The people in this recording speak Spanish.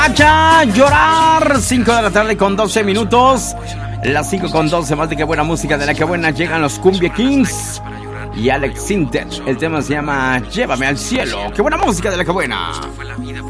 A llorar, 5 de la tarde con 12 minutos. Las 5 con 12, más de que buena música de la que buena. Llegan los Cumbia Kings y Alex Sintek. El tema se llama Llévame al cielo. ¡Qué buena música de la que buena!